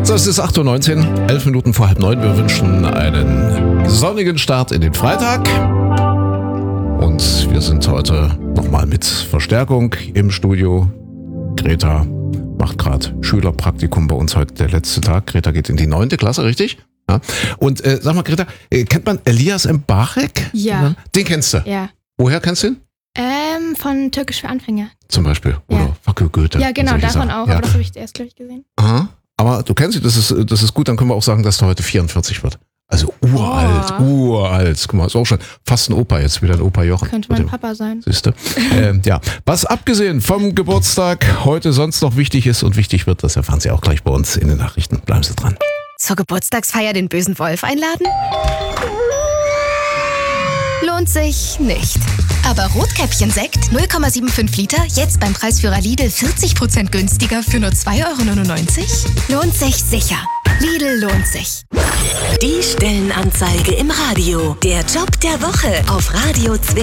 So, es ist 8.19 Uhr, 11 Minuten vor 8:30. Wir wünschen einen sonnigen Start in den Freitag. Und wir sind heute nochmal mit Verstärkung im Studio. Greta macht gerade Schülerpraktikum bei uns heute, der letzte Tag. Greta geht in die 9. Klasse, richtig? Ja. Und sag mal, Greta, kennt man Elias Mbarek? Ja. Den kennst du? Ja. Woher kennst du ihn? Von Türkisch für Anfänger. Zum Beispiel. Oder Fakir Goethe. Ja, genau, davon Sachen. auch. Ja. Aber das habe ich erst, glaube ich, gesehen. Aha. Aber du kennst ihn, das ist gut, dann können wir auch sagen, dass der heute 44 wird. Also uralt. Guck mal, ist auch schon fast ein Opa jetzt, wieder ein Opa Jochen. Könnte mein Papa sein. Siehste. Ja, was abgesehen vom Geburtstag heute sonst noch wichtig ist und wichtig wird, das erfahren Sie auch gleich bei uns in den Nachrichten. Bleiben Sie dran. Zur Geburtstagsfeier den bösen Wolf einladen? Lohnt sich nicht. Aber Rotkäppchen-Sekt 0,75 Liter, jetzt beim Preisführer Lidl 40% günstiger für nur 2,99 €? Lohnt sich sicher. Lidl lohnt sich. Die Stellenanzeige im Radio. Der Job der Woche auf Radio 2.